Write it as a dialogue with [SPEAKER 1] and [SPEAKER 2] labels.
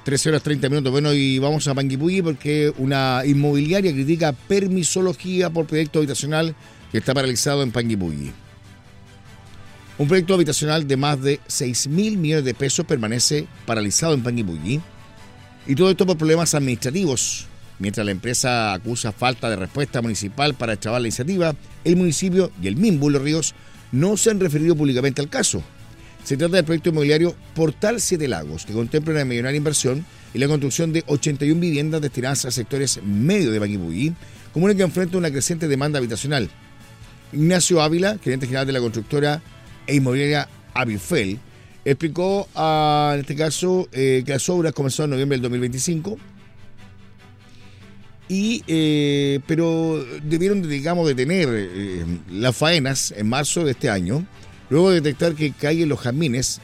[SPEAKER 1] 13 horas 30 minutos. Bueno, y vamos a Panguipulli porque una inmobiliaria critica permisología por proyecto habitacional que está paralizado en Panguipulli. Un proyecto habitacional de más de 6.000 millones de pesos permanece paralizado en Panguipulli. Y todo esto por problemas administrativos. Mientras la empresa acusa falta de respuesta municipal para extrabar la iniciativa, el municipio y el MIMBU Los Ríos no se han referido públicamente al caso. Se trata del proyecto inmobiliario Portal Siete Lagos, que contempla una millonaria inversión y la construcción de 81 viviendas destinadas a sectores medios de Panguipulli, comuna que enfrenta una creciente demanda habitacional. Ignacio Ávila, gerente general de la constructora e inmobiliaria Avifel, explicó en este caso que las obras comenzaron en noviembre del 2025, pero debieron, digamos, detener las faenas en marzo de este año, luego de detectar que caen los jazmines